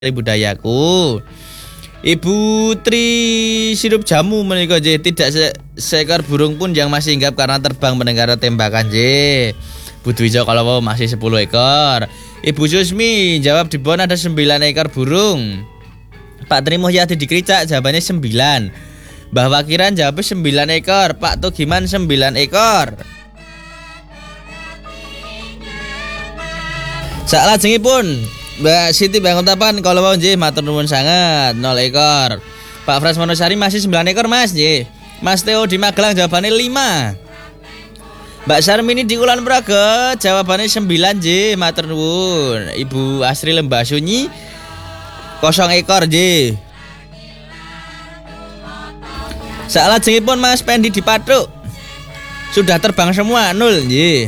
budayaku. Ibu Tri sirup jamu menika nggih, tidak seekor burung pun yang masih hinggap karena terbang mendengar tembakan nggih. Bu Dwijo kalau masih 10 ekor. Ibu Susmi jawab di pohon ada 9 ekor burung. Pak Tri Muhyadi di Kricak jawabannya 9. Mbah Wakiran jawabnya 9 ekor. Pak Tugiman 9 ekor. Salajengipun Mbak Siti Banguntapan kalau mau nggih matur nuwun sangat 0 ekor. Pak Frans Monosari masih 9 ekor Mas nggih. Mas Theo di Magelang jawabannya 5. Mbak Sarmini di Kulon Progo jawabannya 9 nggih, matur nuwun. Ibu Asri Lembah Sunyi 0 ekor nggih. Salajengipun Mas Pendi di Patuk sudah terbang semua 0 nggih.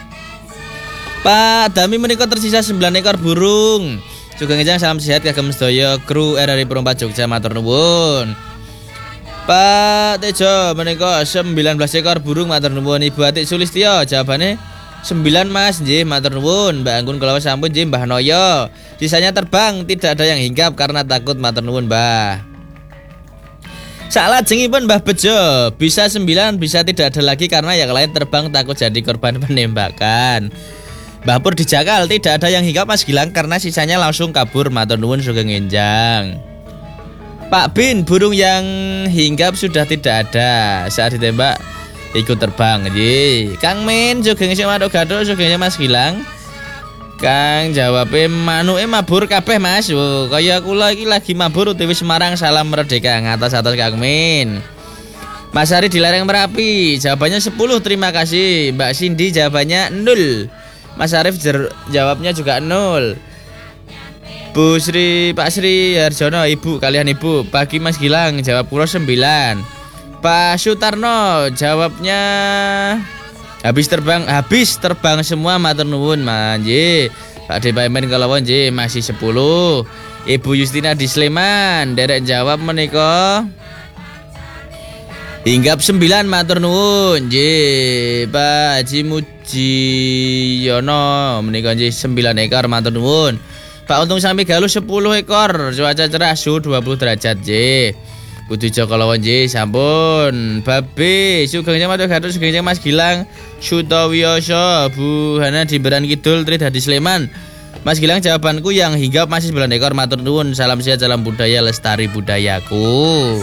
Pak Dami menika tersisa 9 ekor burung. Sugeng Ejang salam sehat kagem sedaya kru RRI Perumpat Jogja matur nuwun. Pak Tejo menika 19 ekor burung matur nuwun. Ibu Atik Sulistyo jawabane 9 Mas nggih matur nuwun. Mbak Anggun kelawan sampun nggih Mbah Noyo. Sisanya terbang tidak ada yang hinggap karena takut matur nuwun Mbah. Salajengipun Mbah Bejo bisa 9 bisa tidak ada lagi karena yang lain terbang takut jadi korban penembakan. Mbah Pur di Jakal tidak ada yang hinggap Mas Gilang karena sisanya langsung kabur matur nuwun sugeng enjang. Pak Bin burung yang hinggap sudah tidak ada saat ditembak ikut terbang nggih. Kang Min sugeng sing madok gathuk sugeng Mas Gilang. Kang jawabe manuke mabur kabeh Mas. Kaya kula iki lagi mabur UTW Semarang salam merdeka ngatos-atos Kang Min. Mas Ari di lereng Merapi jawabannya 10 terima kasih. Mbak Cindy jawabannya 0. Mas Arif jawabnya juga 0. Bu Sri Pak Sri Harjono ibu kalian ibu pagi Mas Gilang jawab kula 9. Pak Sutarno jawabnya habis terbang semua matur nuwun manji. Pak Depaemen kalawon nggih masih 10. Ibu Justina di Sleman derek jawab menika hinggap 9 matur nuwun nggih. Pak Haji Mujiono menika nggih 9 ekor matur nuwun. Pak Untung Sami Galuh 10 ekor. Cuaca cerah suhu 20 derajat nggih. Kudu Joko Lawon nggih sampun. Babe sugeng matur gathuk sugeng Mas Gilang Sutawiyoso. Bu Hana di Beran Kidul Tri Dadi Sleman. Mas Gilang jawabanku yang hinggap masih 9 ekor matur nuwun. Salam sehat salam budaya lestari budayaku.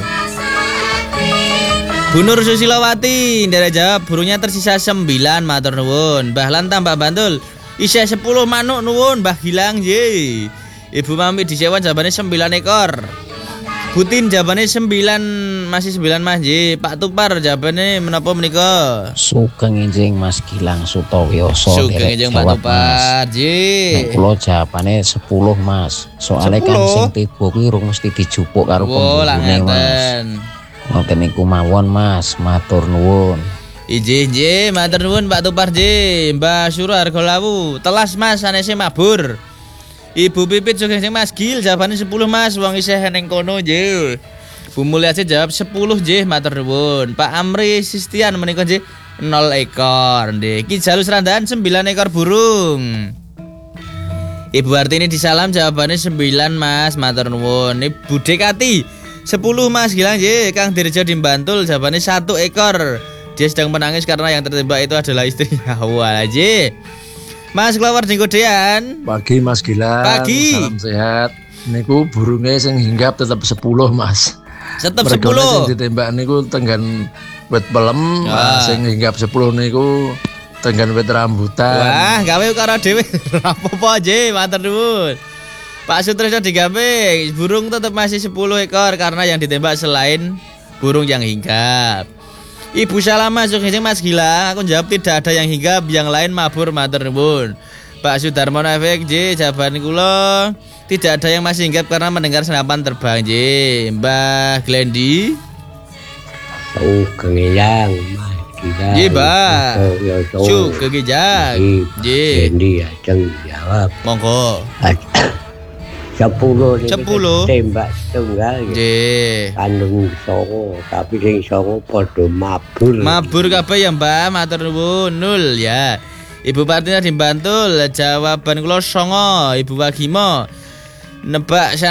Bu Nur Susilowati ndara jawab burungnya tersisa 9 matur nuwun. Mbah Lantam Mbak Bantul isih 10 manuk nuwun Mbah Gilang nggih. Ibu Mami di Sewan jawabane 9 ekor. Butin jawabane 9 masih 9 Mas nggih. Pak Tupar jawabane menapa menika? Sugeng enjing Mas Gilang Sutawiyoso. Sugeng enjing Pak Tupar nggih. Kula jawabane 10 Mas. Soale kan sing tiba kuwi rung mesti dijupuk karo pembulune Mas. Ngoten niku mawon Mas, matur nuwun. Nggih, matur nuwun Pak Tupar nggih. Mbah Sura Hargolawu, telas Mas sanese mabur. Ibu Pipit sugeng sing Mas Gil jawabane 10 Mas, wong isih ning kono nggih. Bu Mulyasi jawab 10 nggih, matur nuwun. Pak Amri Sistian menika nggih 0 ekor nggih. Ki Jalus Randahan 9 ekor burung. Ibu Artini di Salam jawabannya 9 Mas, matur nuwun. Ibu Dekati 10 Mas Gilang nggih. Kang Dirjo di Bantul jawabannya 1 ekor. Dia sedang menangis karena yang tertembak itu adalah istrinya. Wah nggih. Mas Klawar di Kodean. Pagi Mas Gilang. Pagi. Salam sehat. Niku burungnya sing hinggap tetap 10 Mas. Tetap 10. Sing ditembak niku tenggan wit pelem, sing hinggap 10 niku tenggan wit rambutan. Wah, gawe karo dhewe. Apa-apa nggih, matur nuwun. Pak Sutrisno di Gamping, burung tetap masih 10 ekor karena yang ditembak selain burung yang hinggap. Ibu Salama sugeng Mas Gilang, aku jawab tidak ada yang hinggap, yang lain mabur matur nuwun. Pak Sudarmono Efek J, jawaban kula tidak ada yang masih hinggap karena mendengar senapan terbang J. Mbah Glendi. Sugeng enjang Mas Gilang. Nggih, Mbah. Sugeng enjang. Nggih. Glendi ajeng jawab. Monggo. 10 tembak tunggal nggih. Kandung songo tapi sing songo padha mabur. Mabur kabeh ya Mbah, matur nuwun 0 ya. Ibu Partina di Bantul jawaban kula 9. Ibu Wagimo Nebak